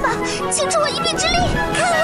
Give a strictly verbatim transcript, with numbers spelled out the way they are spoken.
请助我一臂之力！看，